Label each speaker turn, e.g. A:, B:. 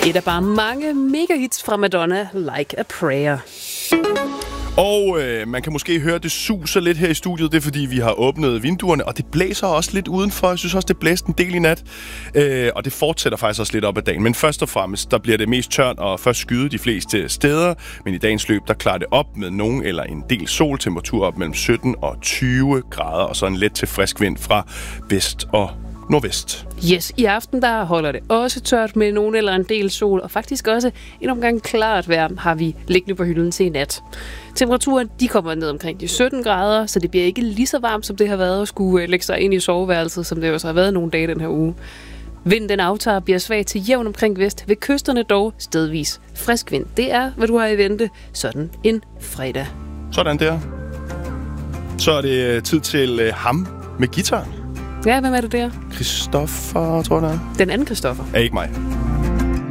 A: Et af bare mange megahits fra Madonna, Like a Prayer.
B: Og man kan måske høre, det suser lidt her i studiet. Det er, fordi vi har åbnet vinduerne, og det blæser også lidt udenfor. Jeg synes også, det blæste en del i nat. Og det fortsætter faktisk også lidt op ad dagen. Men først og fremmest, der bliver det mest tørt og først skyde de fleste steder. Men i dagens løb, der klarer det op med nogen eller en del sol. Temperatur op mellem 17 og 20 grader. Og så en let til frisk vind fra vest og nordvest.
A: Yes, i aften der holder det også tørt med nogen eller en del sol, og faktisk også en omgang klart vejr har vi liggende på hylden til i nat. Temperaturen de kommer ned omkring de 17 grader, så det bliver ikke lige så varmt, som det har været at skulle lægge sig ind i soveværelset, som det også har været nogle dage den her uge. Vinden den aftager bliver svag til jævn omkring vest, ved kysterne dog stedvis frisk vind. Det er, hvad du har i vente, sådan en fredag.
B: Sådan der. Så er det tid til ham med guitaren.
A: Ja, hvem er det der?
B: Christoffer, tror jeg det er.
A: Den anden Christoffer.
B: Er ikke mig.